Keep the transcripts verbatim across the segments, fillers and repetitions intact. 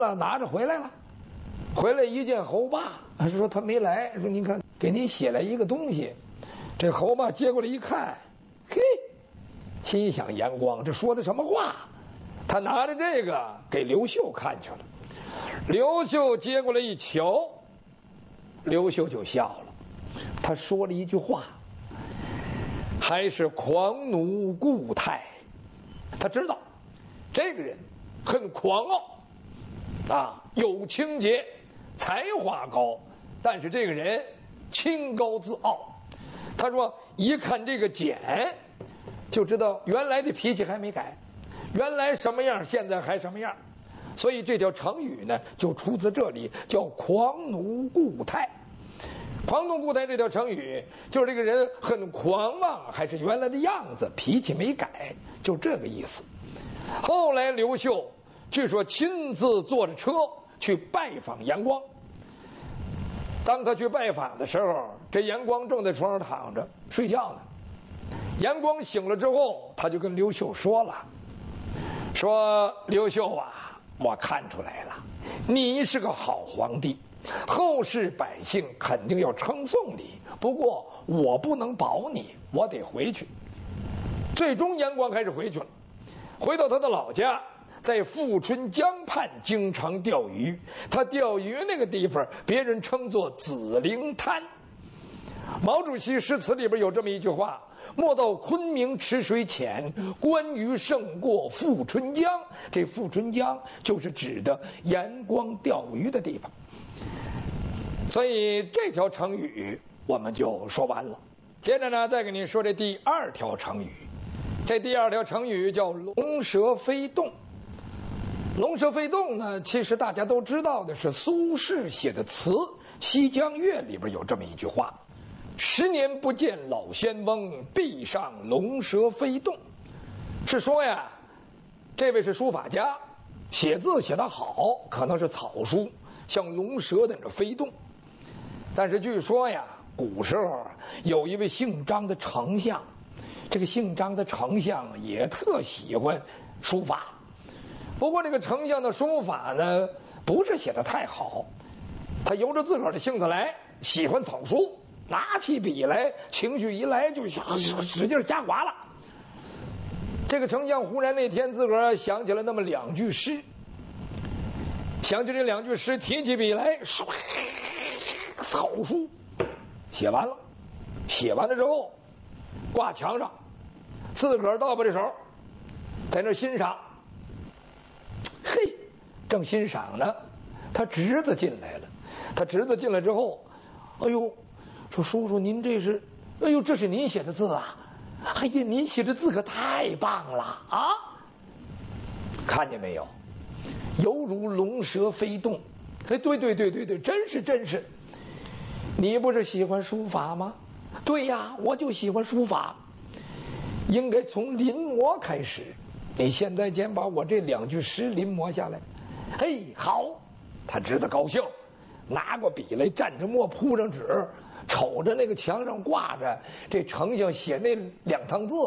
啊，拿着回来了，回来一见侯霸，还是说他没来，说您看给您写来一个东西。这侯霸接过来一看，嘿，心想严光这说的什么话？他拿着这个给刘秀看去了。刘秀接过来一瞧，刘秀就笑了。他说了一句话，还是狂奴固态。他知道这个人很狂傲啊，有清洁，才华高，但是这个人清高自傲。他说一看这个简，就知道原来的脾气还没改，原来什么样现在还什么样。所以这条成语呢就出自这里，叫狂奴固态。狂奴固态这条成语就是这个人很狂妄，还是原来的样子，脾气没改，就这个意思。后来刘秀据说亲自坐着车去拜访严光。当他去拜访的时候，这严光正在床上躺着睡觉呢。严光醒了之后，他就跟刘秀说了，说刘秀啊，我看出来了，你是个好皇帝，后世百姓肯定要称颂你，不过我不能保你，我得回去。最终严光还是回去了，回到他的老家，在富春江畔经常钓鱼。他钓鱼那个地方别人称作紫菱滩。毛主席诗词里边有这么一句话，莫道昆明池水浅，观鱼胜过富春江。这富春江就是指的严光钓鱼的地方。所以这条成语我们就说完了。接着呢，再给您说这第二条成语。这第二条成语叫龙蛇飞动。龙蛇飞动呢，其实大家都知道的是苏轼写的词《西江月》里边有这么一句话，十年不见老仙翁，壁上龙蛇飞动。是说呀，这位是书法家，写字写得好，可能是草书，像龙蛇在那飞动。但是据说呀，古时候有一位姓张的丞相，这个姓张的丞相也特喜欢书法。不过这个丞相的书法呢，不是写得太好，他由着自个儿的性子来，喜欢草书，拿起笔来，情绪一来就使劲瞎划了。这个丞相忽然那天自个儿想起了那么两句诗，想起这两句诗，提起笔来，草书写完了，写完了之后挂墙上，自个儿倒把这手在那欣赏。嘿，正欣赏呢，他侄子进来了。他侄子进来之后，哎呦，说叔叔您这是，哎呦这是您写的字啊！哎呀，您写的字可太棒了啊！看见没有？犹如龙蛇飞动。哎，对对对对对，真是真是。你不是喜欢书法吗？对呀，我就喜欢书法。应该从临摹开始。你现在先把我这两句诗临摹下来。嘿，好！他侄子高兴，拿过笔来，蘸着墨，铺上纸，瞅着那个墙上挂着这丞相写那两行字，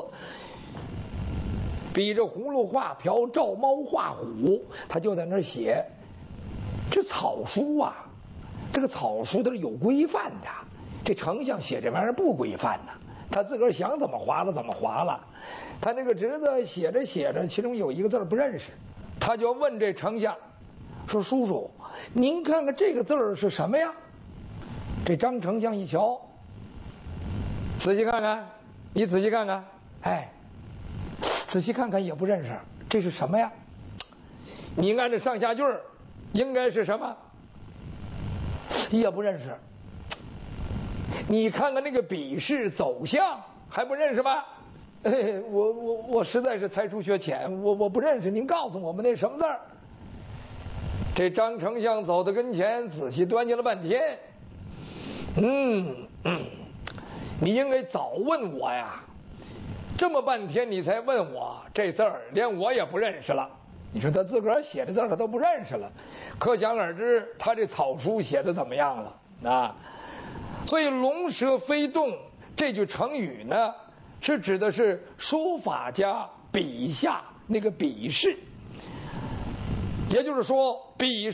比着葫芦画瓢，照猫画虎，他就在那儿写。这草书啊，这个草书它是有规范的，这丞相写这玩意儿不规范呢，他自个儿想怎么划了怎么划了。他那个侄子写着写着，其中有一个字不认识，他就问这丞相说：“叔叔，您看看这个字是什么呀？”这张丞相一瞧，仔细看看，你仔细看看，哎，仔细看看也不认识，这是什么呀？你按着上下句儿，应该是什么？也不认识。你看看那个笔势走向，还不认识吗？哎，我我我实在是才疏学浅，我我不认识，您告诉我们那什么字儿？这张丞相走到跟前，仔细端详了半天。嗯嗯，你应该早问我呀，这么半天你才问我这字儿，连我也不认识了。你说他自个儿写的字儿他都不认识了，可想而知他这草书写的怎么样了啊？所以龙蛇飞动这句成语呢，是指的是书法家笔下那个笔势。 也就是说，比